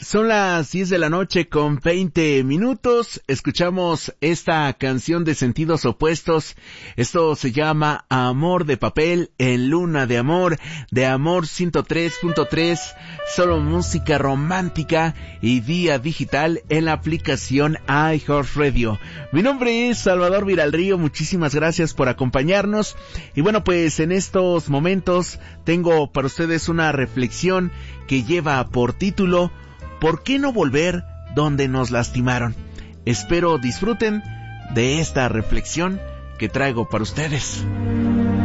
Son las 10 de la noche con 20 minutos. Escuchamos esta canción de Sentidos Opuestos. Esto se llama Amor de Papel en Luna de Amor 103.3. Solo música romántica y vía digital en la aplicación iHeartRadio. Mi nombre es Salvador Viralrío. Muchísimas gracias por acompañarnos. Y bueno, pues en estos momentos tengo para ustedes una reflexión que lleva por título ¿Por qué no volver donde nos lastimaron? Espero disfruten de esta reflexión que traigo para ustedes.